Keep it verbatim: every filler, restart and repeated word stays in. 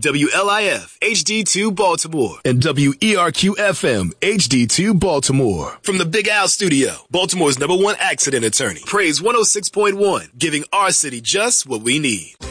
W L I F H D two Baltimore and W E R Q F M H D two Baltimore. From the Big Al Studio, Baltimore's number one accident attorney. Praise one oh six point one, giving our city just what we need.